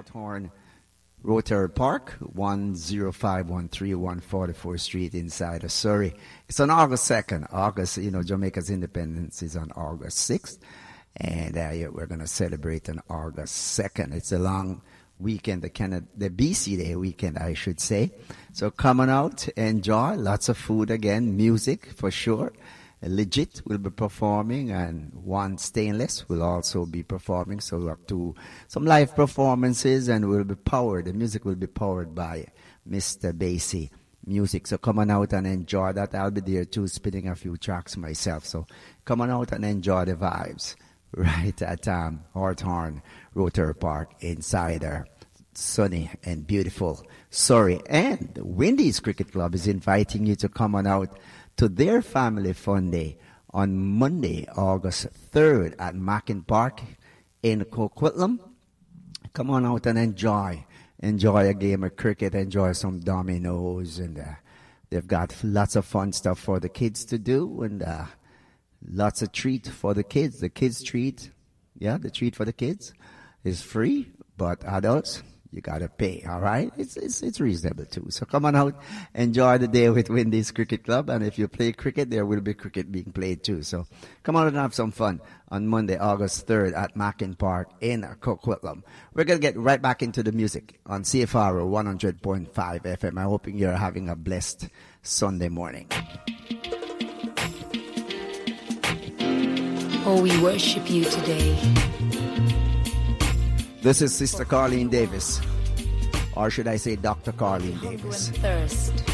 Hawthorne Rotary Park, 10513 144th Street inside of Surrey. It's on August 2nd. Jamaica's independence is on August 6th. And we're going to celebrate on August 2nd. It's a long weekend, the BC Day weekend, I should say. So come on out, enjoy. Lots of food again, music for sure. Legit will be performing, and One Stainless will also be performing. So we'll have some live performances, and the music will be powered by Mr. Basie Music. So come on out and enjoy that. I'll be there too, spinning a few tracks myself. So come on out and enjoy the vibes right at Hawthorne Rotary Park inside our sunny and beautiful Surrey. And the Windies Cricket Club is inviting you to come on out to their Family Fun Day on Monday, August 3rd at Mackin Park in Coquitlam. Come on out and enjoy a game of cricket, enjoy some dominoes, and they've got lots of fun stuff for the kids to do, and lots of treat for the kids. The kids treat, the treat for the kids is free, but adults, you gotta pay, all right? It's reasonable too. So come on out, enjoy the day with Windies Cricket Club, and if you play cricket, there will be cricket being played too. So come on and have some fun on Monday, August 3rd at Mackin Park in Coquitlam. We're gonna get right back into the music on CFR 100.5 FM. I'm hoping you're having a blessed Sunday morning. Oh, we worship you today. This is Sister Carleen Davis, or should I say Dr. Carleen Davis. Thirst.